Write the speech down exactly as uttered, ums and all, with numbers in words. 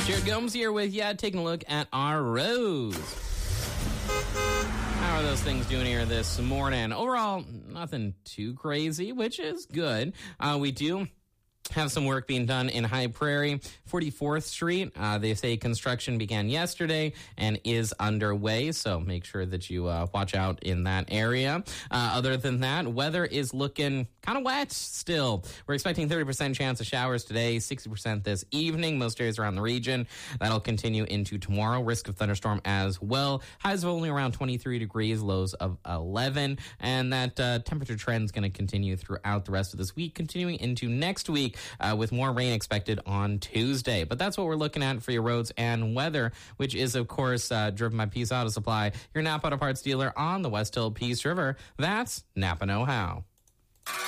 Jared Gomes here with you, taking a look at our roads. How are those things doing here this morning? Overall, nothing too crazy, which is good. Uh, we do have some work being done in High Prairie, forty-fourth Street. Uh, they say construction began yesterday and is underway, so make sure that you uh, watch out in that area. Uh, other than that, weather is looking kind of wet still. We're expecting thirty percent chance of showers today, sixty percent this evening, most areas around the region. That'll continue into tomorrow. Risk of thunderstorm as well. Highs of only around twenty-three degrees, lows of eleven. And that uh, temperature trend is going to continue throughout the rest of this week, continuing into next week. Uh, with more rain expected on Tuesday. But that's what we're looking at for your roads and weather, which is, of course, uh, driven by Peace Auto Supply, your Napa Auto Parts dealer on the West Hill Peace River. That's Napa Know How.